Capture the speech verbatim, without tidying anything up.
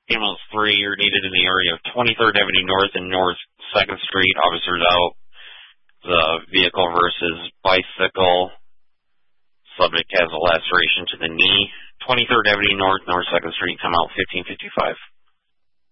Ambulance three, you're needed in the area of twenty-third Avenue North and North second Street. Officers out. The vehicle versus bicycle. Subject has a laceration to the knee. twenty-third Avenue North, North second Street. Come out fifteen fifty-five.